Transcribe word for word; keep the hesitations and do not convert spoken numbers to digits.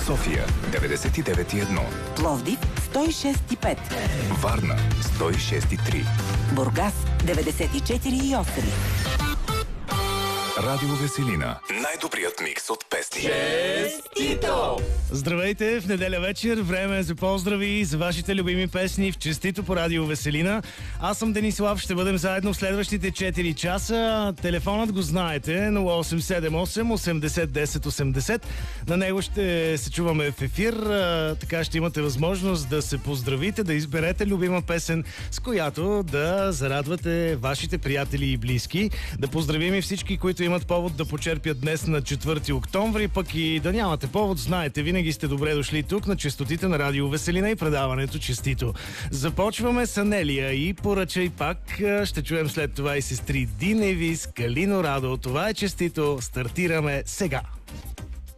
София деветдесет и девет и едно, Пловдив сто и шест и пет, Варна сто и шест и три, Бургас деветдесет и четири и осем. Радио Веселина. Най-добрият микс от песни. Честито! Здравейте, в неделя вечер, време е за поздрави за вашите любими песни в Честито по Радио Веселина. Аз съм Денислав, ще бъдем заедно в следващите четири часа. Телефонът го знаете, нула осем седем осем осемдесет десет осемдесет. На него ще се чуваме в ефир, така ще имате възможност да се поздравите, да изберете любима песен, с която да зарадвате вашите приятели и близки. Да поздравим и всички, които имат повод да почерпят днес на четвърти октомври, пък и да нямате повод, знаете, винаги сте добре дошли тук на честотите на Радио Веселина и предаването Честито. Започваме с Анелия и Поръчай пак. Ще чуем след това и сестри Диневис, Калино Радо. Това е Честито. Стартираме сега.